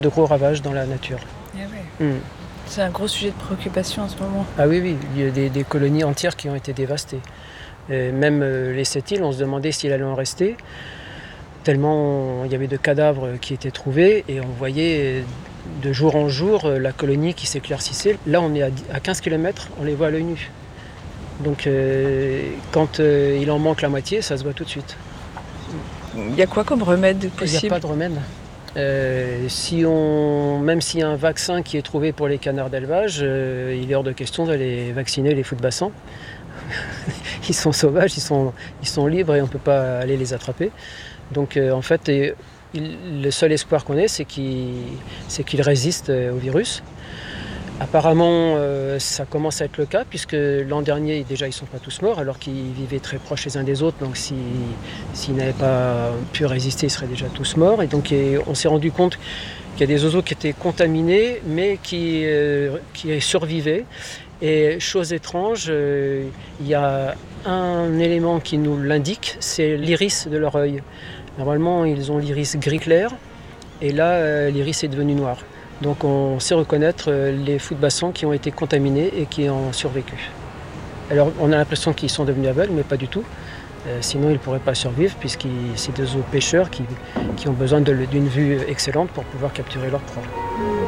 De gros ravages dans la nature. Ah ouais. Mm. C'est un gros sujet de préoccupation en ce moment. Ah oui, il y a des colonies entières qui ont été dévastées. Et même les 7 îles, on se demandait s'il allait en rester, tellement il y avait de cadavres qui étaient trouvés et on voyait de jour en jour la colonie qui s'éclaircissait. Là, on est à 15 km, on les voit à l'œil nu. Donc quand il en manque la moitié, ça se voit tout de suite. Il y a quoi comme remède Il n'y possible? a pas de remède. Même s'il y a un vaccin qui est trouvé pour les canards d'élevage, il est hors de question d'aller vacciner les footbassants. Ils sont sauvages, ils sont libres et on ne peut pas aller les attraper. Donc en fait, le seul espoir qu'on ait, c'est qu'ils résistent au virus. Apparemment, ça commence à être le cas, puisque l'an dernier, déjà, ils ne sont pas tous morts, alors qu'ils vivaient très proches les uns des autres. Donc s'ils n'avaient pas pu résister, ils seraient déjà tous morts. Et donc on s'est rendu compte qu'il y a des oiseaux qui étaient contaminés, mais qui survivaient. Et chose étrange, il y a un élément qui nous l'indique, c'est l'iris de leur œil. Normalement, ils ont l'iris gris clair, et là, l'iris est devenu noir. Donc on sait reconnaître les footbassons qui ont été contaminés et qui ont survécu. Alors on a l'impression qu'ils sont devenus aveugles, mais pas du tout. Sinon ils ne pourraient pas survivre, puisque c'est des oiseaux pêcheurs qui ont besoin d'une vue excellente pour pouvoir capturer leur proie.